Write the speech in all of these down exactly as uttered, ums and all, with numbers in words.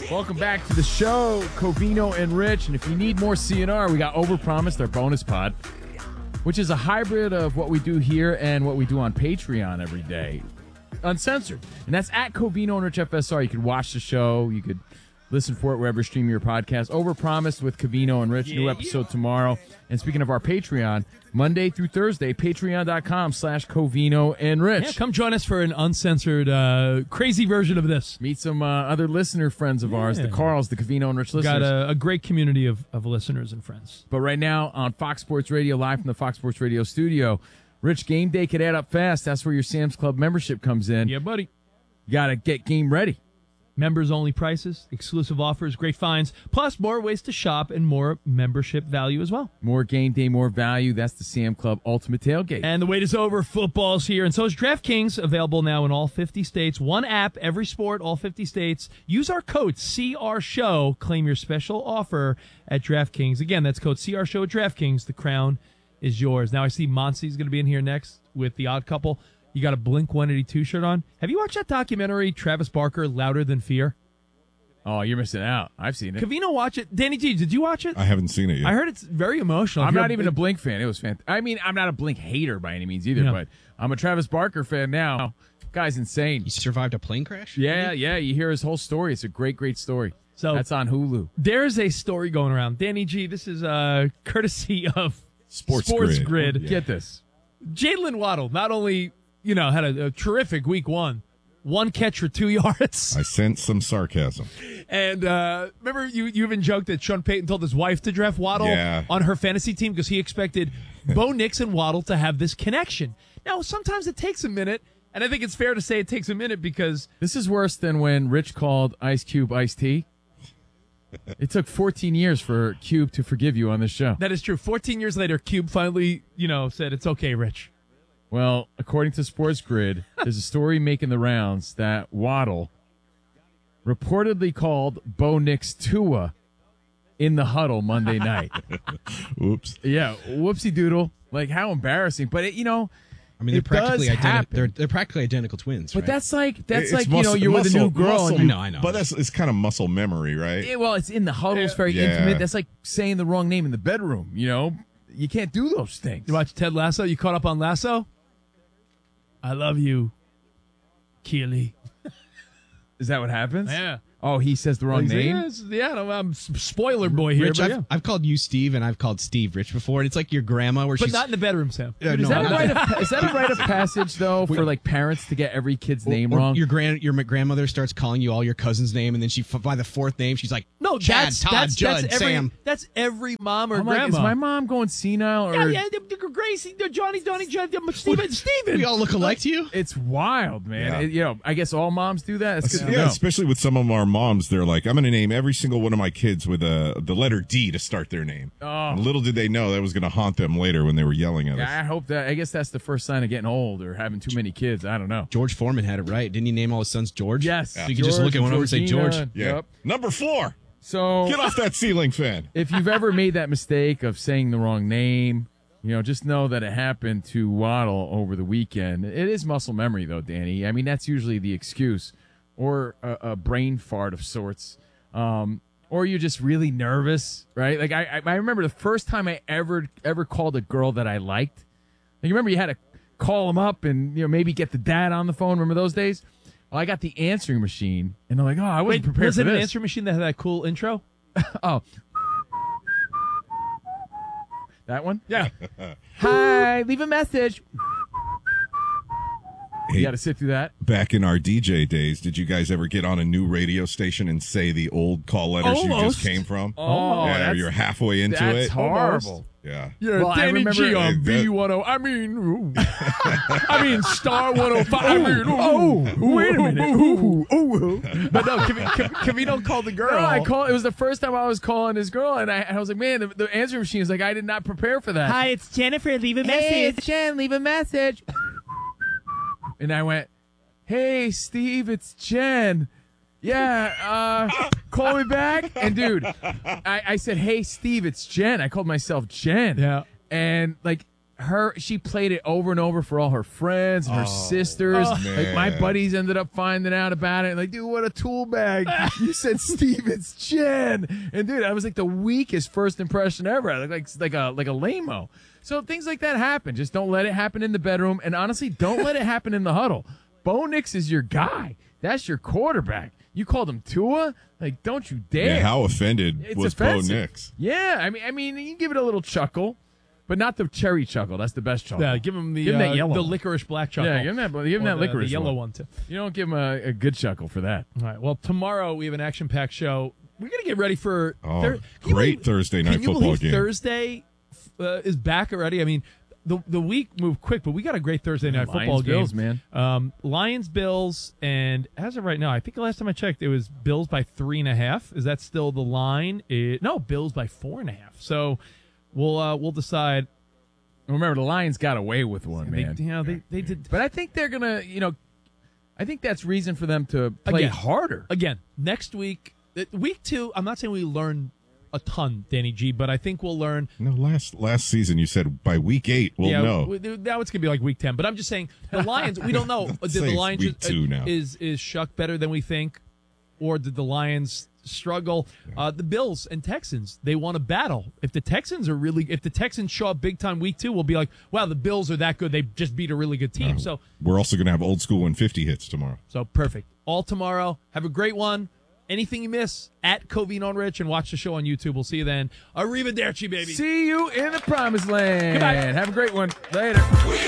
Welcome back to the show, Covino and Rich. And if you need more C N R, we got Overpromised, our bonus pod, which is a hybrid of what we do here and what we do on Patreon every day, uncensored. And that's at Covino and Rich F S R. You could watch the show. You could listen for it wherever you stream your podcast. Overpromised with Covino and Rich. Yeah, new episode yeah. tomorrow. And speaking of our Patreon, Monday through Thursday, patreon.com slash Covino and Rich. Yeah, come join us for an uncensored, uh, crazy version of this. Meet some uh, other listener friends of yeah. ours, the Carls, the Covino and Rich listeners. Got a, a great community of, of listeners and friends. But right now on Fox Sports Radio, live from the Fox Sports Radio studio, Rich, game day could add up fast. That's where your Sam's Club membership comes in. Yeah, buddy. You got to get game ready. Members-only prices, exclusive offers, great finds, plus more ways to shop and more membership value as well. More game day, more value. That's the Sam Club Ultimate Tailgate. And the wait is over. Football's here, and so is DraftKings, available now in all fifty states. One app, every sport, all fifty states. Use our code C R Show. Claim your special offer at DraftKings. Again, that's code C R Show at DraftKings. The crown is yours. Now I see Monty's going to be in here next with The Odd Couple. You got a Blink one eighty-two shirt on. Have you watched that documentary, Travis Barker, Louder Than Fear? Oh, you're missing out. I've seen it. Covino, watch it. Danny G, did you watch it? I haven't seen it yet. I heard it's very emotional. I'm not even a Blink fan. It was fantastic. I mean, I'm not a Blink hater by any means either, yeah. but I'm a Travis Barker fan now. Guy's insane. He survived a plane crash? Yeah, yeah. You hear his whole story. It's a great, great story. So that's on Hulu. There's a story going around. Danny G, this is uh, courtesy of Sports, Sports Grid. Grid. Yeah. Get this. Jalen Waddle not only... you know, had a, a terrific week one. One catch for two yards. I sense some sarcasm. And uh, remember, you, you even joked that Sean Payton told his wife to draft Waddle yeah. on her fantasy team because he expected Bo Nix and Waddle to have this connection. Now, sometimes it takes a minute, and I think it's fair to say it takes a minute because... This is worse than when Rich called Ice Cube Ice T. It took fourteen years for Cube to forgive you on this show. That is true. fourteen years later, Cube finally, you know, said, it's okay, Rich. Well, according to Sports Grid, there's a story making the rounds that Waddle reportedly called Bo Nix Tua in the huddle Monday night. Oops. Yeah, whoopsie doodle. Like, how embarrassing. But, it, you know, I mean, they're it practically does identi- they're, happen. they're practically identical twins, But right? that's like, that's It's like muscle, you know, you're muscle, with a new girl. Muscle, and you, I know, I know. But that's it's kind of muscle memory, right? Yeah, well, it's in the huddle. It's very Yeah. intimate. That's like saying the wrong name in the bedroom, you know? You can't do those things. You watch Ted Lasso? You caught up on Lasso? I love you, Keely. Is that what happens? Yeah. Oh, he says the wrong He's like, name? Yeah, it's- yeah, no, I'm s- spoiler boy here. Rich, but, I've, yeah. I've called you Steve, and I've called Steve Rich before, and it's like your grandma where but she's... not in the bedroom, Sam. Yeah, Is, no, that a I'm rite not- of, is that a rite of passage, though, for like parents to get every kid's name or wrong? Your grand, your grandmother starts calling you all your cousin's name, and then she by the fourth name, she's like, No, Chad, that's, Todd, that's, Judd, that's every, Sam. That's every mom or I'm like, grandma. is my mom going senile? Or yeah, yeah, the, the Gracie, the Johnny, Johnny, Johnny, Steven, Steven. We all look alike to you? It's wild, man. Yeah. It- you know, I guess all moms do that. That's good to Yeah, know. especially with some of our moms, they're like, I'm going to name every single one of my kids with a, the letter D to start their name. Oh. And little did they know that was going to haunt them later when they were yelling at us. Yeah, I hope that. I guess that's the first sign of getting old or having too many kids. I don't know. George Foreman had it right. Didn't he name all his sons George? Yes. So you could just look at one of them and say Georgina, George. Yeah. Yep. Number four. So Get off that ceiling fan. if you've ever made that mistake of saying the wrong name, you know, just know that it happened to Waddle over the weekend. It is muscle memory, though, Danny. I mean, that's usually the excuse, or a, a brain fart of sorts, um, or you're just really nervous, right? Like I, I, I remember the first time I ever, ever called a girl that I liked. Like, you remember you had to call them up and you know maybe get the dad on the phone. Remember those days? Well, I got the answering machine, and I'm like, oh, I wasn't Wait, prepared was for it this. an answering machine that had that cool intro? Oh. That one? Yeah. Hi, leave a message. Hey, You got to sit through that. back in our D J days, did you guys ever get on a new radio station and say the old call letters you Almost. just came from? Oh, yeah, that's- you're halfay into That's it. horrible. Yeah. Yeah, Well, I Danny remember- G on Hey, that- B ten. I mean, ooh. I mean, Star one oh five. I mean, ooh. Oh, wait a minute. Ooh, ooh. But no, Cav- Cav- Cavino called the girl. No, I call. It was the first time I was calling this girl, and I, I was like, man, the, the answering machine is like, I did not prepare for that. Hi, it's Jennifer. Leave a Hey, it's Jen. Leave a message. And I went, hey, Steve, it's Jen. Yeah, uh, call me back. And, dude, I, I said, hey, Steve, it's Jen. I called myself Jen. Yeah. And, like, her, she played it over and over for all her friends and her Oh, sisters. Like my man. buddies ended up finding out about it. Like, dude, what a tool bag! You said Stevens Chen, and dude, I was like the weakest first impression ever. I looked like like a like a lame-o. So things like that happen. Just don't let it happen in the bedroom, and honestly, don't let it happen in the huddle. Bo Nix is your guy. That's your quarterback. You called him Tua? Like, don't you dare! Yeah, how offended It's was offensive. Bo Nix? Yeah, I mean, I mean, you give it a little chuckle, but not the cherry chuckle. That's the best chuckle. Yeah, give him the Give him that uh, yellow the one. licorice black chuckle. Yeah, give him that. Give him Or that the, licorice the yellow one. one too. You don't give him a, a good chuckle for that. All right. Well, tomorrow we have an action-packed show. We're gonna get ready for Oh, Thur- Can you great believe- Thursday night can you football believe game. Thursday uh, is back already. I mean, the the week moved quick, but we got a great Thursday night Lions, football game. Bills, man. Um, Lions, Bills, and as of right now, I think the last time I checked, it was Bills by three and a half. Is that still the line? It, no, Bills by four and a half. So we'll uh, we'll decide. Remember, the Lions got away with one, They, man. you know, they they did But I think they're gonna, you know, I think that's reason for them to play Again. harder. again next week. uh, Week two. I'm not saying we learn a ton, Danny G, but I think we'll learn. No, last last season you said by week eight we'll yeah, know. w- now it's gonna be like week ten. But I'm just saying the Lions. We don't know. Did Say the it's Lions week just- two now. is is Shuck better than we think, or did the Lions struggle? Uh, the Bills and Texans, they want to battle. If the Texans are really, if the Texans show up big time week two, we'll be like, wow, the Bills are that good. They just beat a really good team. So We're also going to have old school one fifty hits tomorrow. so perfect. All tomorrow. Have a great one. Anything you miss at Covino and Rich, and watch the show on YouTube. We'll see you then. Arrivederci, baby. See you in the promised land. Goodbye. Have a great one. Later.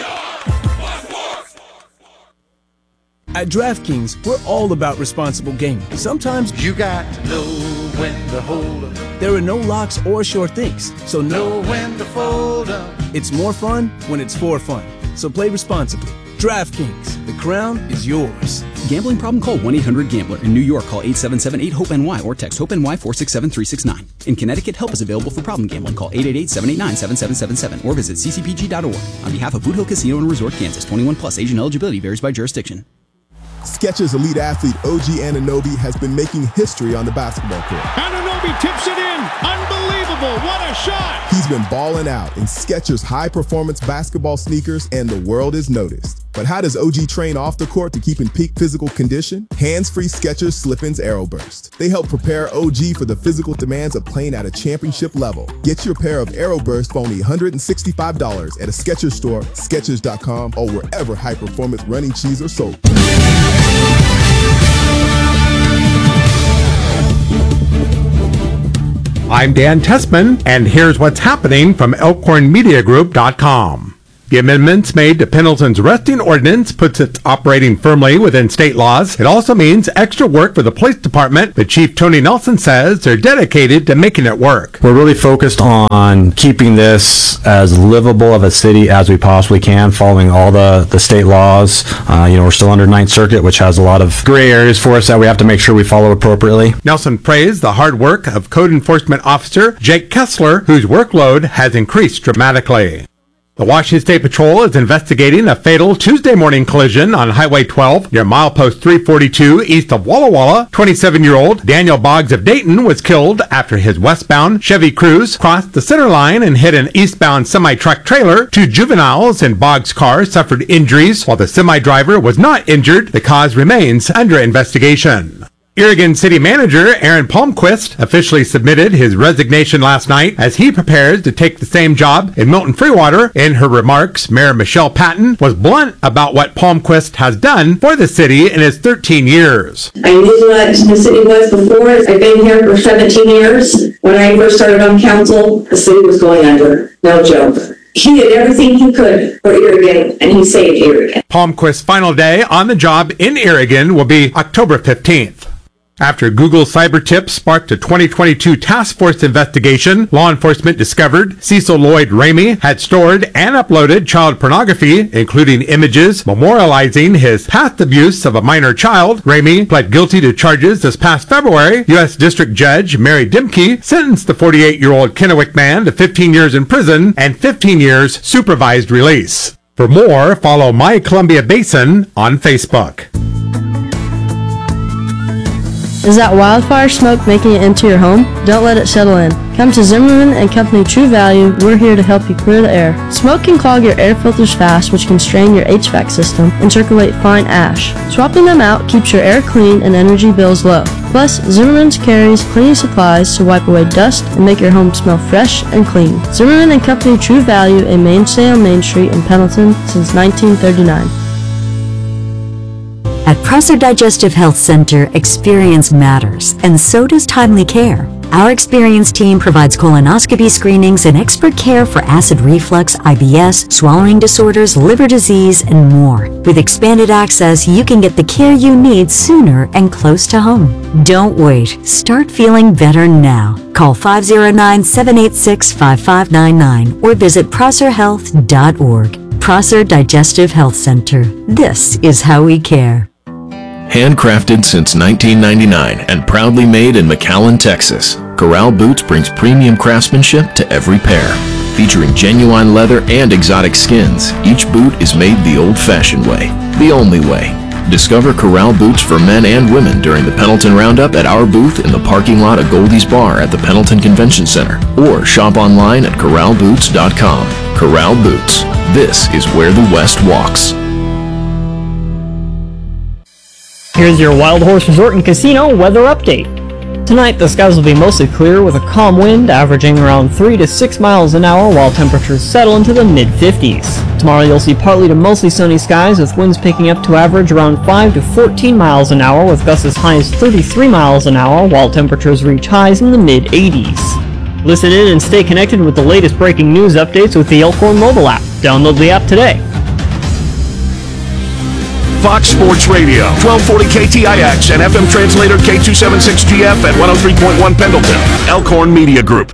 At DraftKings, we're all about responsible gaming. Sometimes You got to know when to hold 'em, there are no locks or sure things, so know no, when to fold 'em. it's more fun when it's for fun. So play responsibly. DraftKings, the crown is yours. Gambling problem? Call one eight hundred gambler. In New York, call eight seven seven eight hope N Y or text HOPE-NY four six seven three six nine. In Connecticut, help is available for problem gambling. Call eight eight eight seven eight nine seven seven seven seven or visit c c p g dot org. On behalf of Boot Hill Casino and Resort, Kansas, twenty-one plus, age and eligibility varies by jurisdiction. Skechers elite athlete O G Anunoby has been making history on the basketball court. Anunoby tips it in. Unbelievable. What a shot. He's been balling out in Skechers high-performance basketball sneakers, and the world is noticed. But how does O G train off the court to keep in peak physical condition? Hands-free Skechers Slip-ins Aeroburst. They help prepare O G for the physical demands of playing at a championship level. Get your pair of Aeroburst for only one hundred sixty-five dollars at a Skechers store, Skechers dot com, or wherever high-performance running shoes are sold. I'm Dan Tessman, and here's what's happening from elkhorn media group dot com. The amendments made to Pendleton's arresting ordinance puts it operating firmly within state laws. It also means extra work for the police department, but Chief Tony Nelson says they're dedicated to making it work. We're really focused on keeping this as livable of a city as we possibly can, following all the, the state laws. Uh, you know, we're still under Ninth Circuit, which has a lot of gray areas for us that we have to make sure we follow appropriately. Nelson praised the hard work of code enforcement officer Jake Kessler, whose workload has increased dramatically. The Washington State Patrol is investigating a fatal Tuesday morning collision on Highway twelve near milepost three forty-two east of Walla Walla. twenty-seven-year-old Daniel Boggs of Dayton was killed after his westbound Chevy Cruze crossed the center line and hit an eastbound semi-truck trailer. Two juveniles in Boggs' car suffered injuries, while the semi-driver was not injured. The cause remains under investigation. Irrigan City Manager Aaron Palmquist officially submitted his resignation last night as he prepares to take the same job in Milton Freewater. In her remarks, Mayor Michelle Patton was blunt about what Palmquist has done for the city in his thirteen years. I knew what the city was before. I've been here for seventeen years. When I first started on council, the city was going under. No joke. He did everything he could for Irrigan, and he saved Irrigan. Palmquist's final day on the job in Irrigan will be October fifteenth. After Google cyber tips sparked a twenty twenty-two task force investigation, law enforcement discovered Cecil Lloyd Ramey had stored and uploaded child pornography, including images memorializing his past abuse of a minor child. Ramey pled guilty to charges this past February. U S District Judge Mary Dimke sentenced the forty-eight-year-old Kennewick man to fifteen years in prison and fifteen years supervised release. For more, follow My Columbia Basin on Facebook. Is that wildfire smoke making it into your home? Don't let it settle in. Come to Zimmerman and Company True Value. We're here to help you clear the air. Smoke can clog your air filters fast, which can strain your H V A C system and circulate fine ash. Swapping them out keeps your air clean and energy bills low. Plus, Zimmerman's carries cleaning supplies to wipe away dust and make your home smell fresh and clean. Zimmerman and Company True Value, a mainstay on Main Street in Pendleton since nineteen thirty-nine. At Prosser Digestive Health Center, experience matters, and so does timely care. Our experienced team provides colonoscopy screenings and expert care for acid reflux, I B S, swallowing disorders, liver disease, and more. With expanded access, you can get the care you need sooner and close to home. Don't wait. Start feeling better now. Call five oh nine, seven eight six, five five nine nine or visit prosser health dot org. Prosser Digestive Health Center. This is how we care. Handcrafted since nineteen ninety-nine and proudly made in McAllen, Texas, Corral Boots brings premium craftsmanship to every pair. Featuring genuine leather and exotic skins, each boot is made the old-fashioned way, the only way. Discover Corral Boots for men and women during the Pendleton Roundup at our booth in the parking lot of Goldie's Bar at the Pendleton Convention Center, or shop online at corral boots dot com. Corral Boots. This is where the West walks. Here's your Wild Horse Resort and Casino weather update. Tonight, the skies will be mostly clear with a calm wind averaging around three to six miles an hour while temperatures settle into the mid fifties. Tomorrow, you'll see partly to mostly sunny skies with winds picking up to average around five to fourteen miles an hour with gusts as high as thirty-three miles an hour while temperatures reach highs in the mid eighties. Listen in and stay connected with the latest breaking news updates with the Elkhorn mobile app. Download the app today. Fox Sports Radio, twelve forty K T I X and F M translator K two seventy-six G F at one oh three point one Pendleton. Elkhorn Media Group.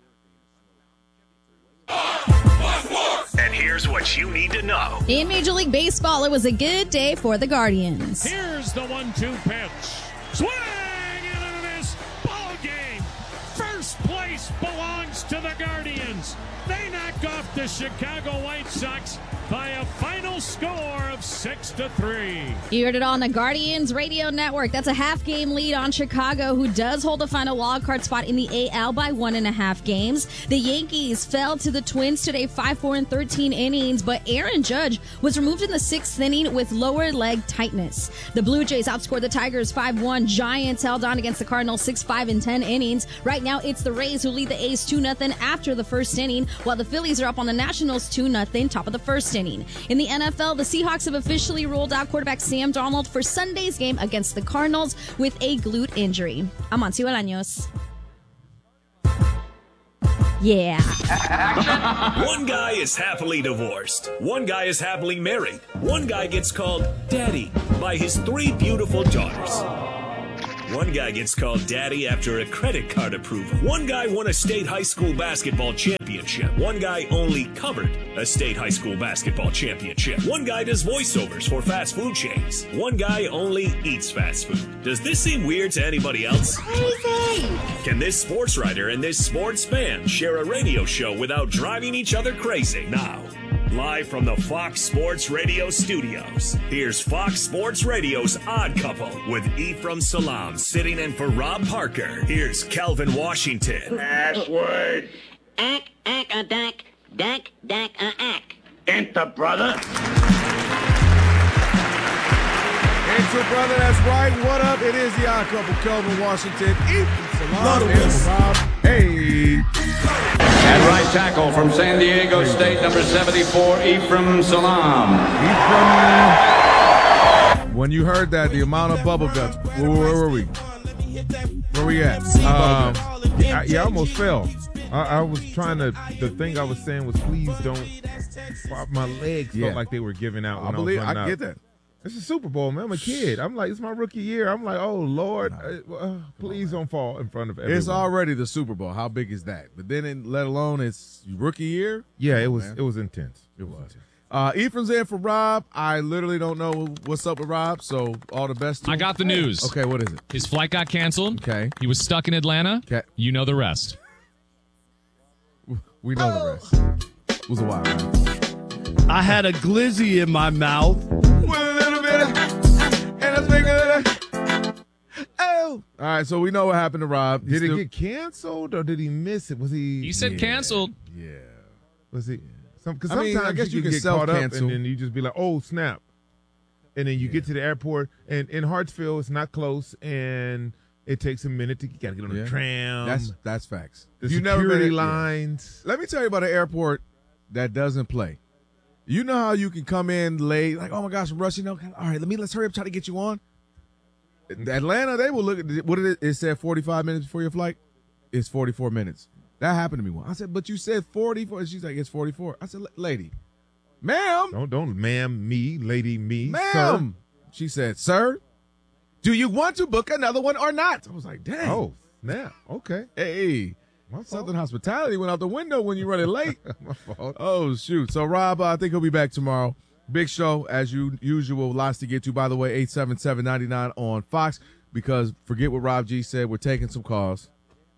And here's what you need to know. In Major League Baseball, it was a good day for the Guardians. Here's the one two pitch. Swing into this ball game. First place belongs to the Guardians. They knock off the Chicago White Sox by a final score of six to three. You heard it on the Guardians Radio Network. That's a half-game lead on Chicago, who does hold a final wildcard spot in the A L by one and a half games. The Yankees fell to the Twins today, five four in thirteen innings, but Aaron Judge was removed in the sixth inning with lower leg tightness. The Blue Jays outscored the Tigers five one. Giants held on against the Cardinals six five in ten innings. Right now, it's the Rays who lead the A's two nothing after the first inning, while the Phillies are up on the Nationals two nothing, top of the first inning. In the N F L, the Seahawks have officially ruled out quarterback Sam Darnold for Sunday's game against the Cardinals with a glute injury. Amancio Bolaños. Yeah. One guy is happily divorced. One guy is happily married. One guy gets called Daddy by his three beautiful daughters. One guy gets called Daddy after a credit card approval. One guy won a state high school basketball championship. One guy only covered a state high school basketball championship. One guy does voiceovers for fast food chains. One guy only eats fast food. Does this seem weird to anybody else? Crazy! Can this sports writer and this sports fan share a radio show without driving each other crazy? Now, live from the Fox Sports Radio studios, here's Fox Sports Radio's Odd Couple with Ephraim Salam sitting in for Rob Parker. Here's Calvin Washington. Password. Ack, ack, a dack, dack, dack, a ack. Enter, brother. Enter, brother, that's right. What up? It is the Odd Couple, Calvin Washington, Ephraim Salam, and Rob. Hey. At right tackle from San Diego State, number seventy-four, Ephraim Salam. Ephraim, when you heard that, the amount of bubble guts, where, where were we? Where we at? Um, yeah, yeah, I almost fell. I, I was trying to, the thing I was saying was, please don't, my legs Yeah. felt like they were giving out. I when believe, was running I get out. that. It's a Super Bowl, man. I'm a kid. I'm like, it's my rookie year. I'm like, oh, Lord, uh, uh, please don't fall in front of everyone. It's already the Super Bowl. How big is that? But then, in, let alone it's rookie year. Yeah, it was. Man. It was intense. It was. Uh, Ephraim's in for Rob. I literally don't know what's up with Rob, so all the best to him. I got the news. Okay, what is it? His flight got canceled. Okay. He was stuck in Atlanta. Okay. You know the rest. We know the rest. It was a while, right? I had a glizzy in my mouth. With a little bit of, and a finger of, oh, go. All right, so we know what happened to Rob. Did He it still- get canceled or did he miss it? Was he? You said canceled. Yeah. Was he? Some, cause I mean, sometimes I guess you, you can can get caught up self-cancel. and then you just be like, oh, snap. And then you get to the airport, and in Hartsfield, it's not close, and it takes a minute to you got to get on Yeah. the tram. That's that's facts. the You security never been- lines. Let me tell you about an airport that doesn't play. You know how you can come in late, like, oh my gosh, I'm rushing. Okay, all right, let me let's hurry up, try to get you on. Atlanta, they will look at what did it, it said forty-five minutes before your flight. It's forty-four minutes. That happened to me once. I said, but you said forty-four. She's like, it's forty-four. I said, lady, ma'am, Don't don't ma'am me, lady me, ma'am. She said, sir, do you want to book another one or not? I was like, dang. Oh, snap. Okay. Hey, My fault. Southern hospitality went out the window when you running late. My fault. Oh, shoot. So, Rob, uh, I think he'll be back tomorrow. Big show, as you, usual. Lots to get to. By the way, eight seven seven, nine nine on Fox, because forget what Rob G said. We're taking some calls.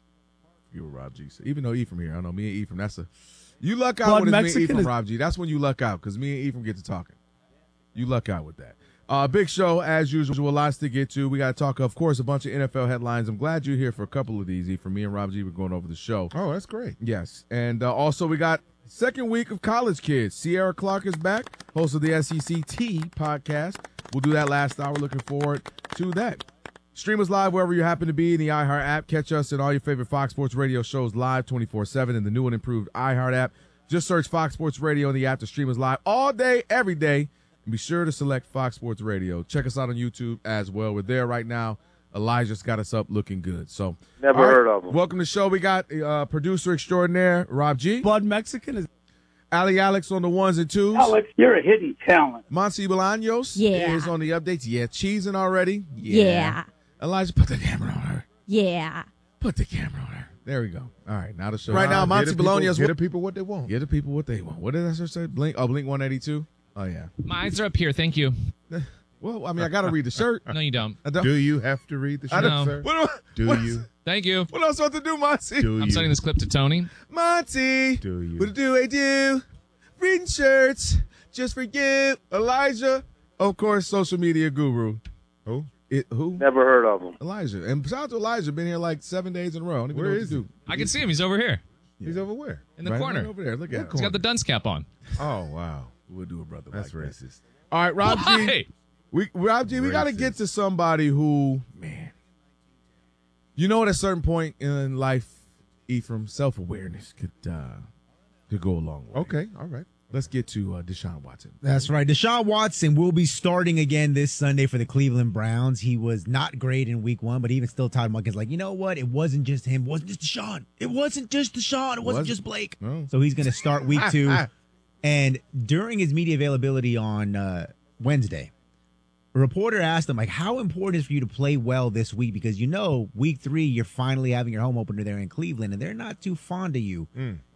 Forget what Rob G said. Even though Ephraim here. I don't know. Me and Ephraim, that's a – you luck out Blood when it's me and Mexican Ephraim, is- Rob G. That's when you luck out, because me and Ephraim get to talking. You luck out with that. Uh, big show, as usual. Lots to get to. We got to talk, of course, a bunch of N F L headlines. I'm glad you're here for a couple of these, Ephraim. Me and Rob G were going over the show. Oh, that's great. Yes. And uh, also we got second week of College Kids. Sierra Clark is back, host of the S E C T podcast. We'll do that last hour. Looking forward to that. Stream us live wherever you happen to be in the iHeart app. Catch us in all your favorite Fox Sports Radio shows live twenty-four seven in the new and improved iHeart app. Just search Fox Sports Radio in the app to stream us live all day, every day. And be sure to select Fox Sports Radio. Check us out on YouTube as well. We're there right now. Elijah's got us up looking good. So Never all right, heard of him. Welcome to the show. We got uh, producer extraordinaire Rob G. Blood Mexican is Ali Alex on the ones and twos. Alex, you're a hidden talent. Monty Bolaños Yeah. is on the updates. Yeah, cheesing already. Yeah. Elijah, put the camera on her. Yeah. Put the camera on her. There we go. All right, now the show. Uh, Right now, get Monty the people- Bolaños. Get the people what they want. Get the people what they want. What did I just say? Blink. Oh, Blink one eighty-two. Oh yeah. My eyes are up here. Thank you. Well, I mean, I got to read the shirt. No, you don't. I don't. Do you have to read the I shirt, don't- sir? What, do I- Do what- you? Thank you. What else supposed to do, Monty? Do I'm you? sending this clip to Tony. Monty. Do you? What do I do? Reading shirts just for you, Elijah. Of course, social media guru. Who? It, who? Never heard of him. Elijah. And shout out to Elijah. Been here like seven days in a row. I don't even Where know what is to do. I can see him. He's over here He's over where? in the Right- corner. right over there. Look at him. He's got the dunce cap on. Oh, wow. We'll do a brother. That's like that. racist. All right, Rob G. Why? We Rob G. We got to Racist. get to somebody who, man. You know, at a certain point in life, Ephraim, self awareness could uh, could go a long way. Okay, all right. Let's get to uh, Deshaun Watson. That's right. Deshaun Watson will be starting again this Sunday for the Cleveland Browns. He was not great in week one, but even still, Todd Monken's like, you know what? It wasn't just him. It wasn't just Deshaun. It wasn't just Deshaun. It wasn't Wasn't. just Blake. No. So he's going to start week two. And during his media availability on uh, Wednesday, a reporter asked him, like, how important is it for you to play well this week? Because you know, week three, you're finally having your home opener there in Cleveland, and they're not too fond of you. Mm.